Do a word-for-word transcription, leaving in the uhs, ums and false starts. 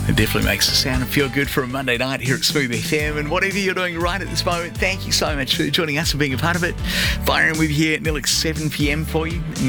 It definitely makes the sound feel good for a Monday night here at Smooth F M. And whatever you're doing right at this moment, thank you so much for joining us and being a part of it. Byron with you here at nearly seven p.m. for you.